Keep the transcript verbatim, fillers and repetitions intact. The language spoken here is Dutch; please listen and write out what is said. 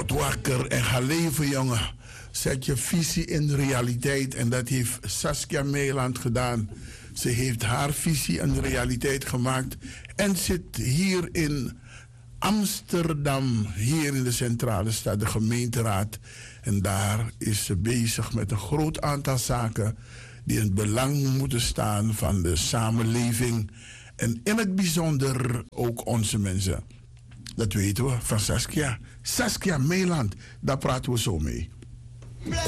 Word wakker en ga leven, jongen. Zet je visie in realiteit. En dat heeft Saskia Meiland gedaan. Ze heeft haar visie een realiteit gemaakt. En zit hier in Amsterdam, hier in de centrale stad, de gemeenteraad. En daar is ze bezig met een groot aantal zaken die in het belang moeten staan van de samenleving. En in het bijzonder ook onze mensen. Dat weten we van Saskia. Saskia Meiland, daar praten we zo mee.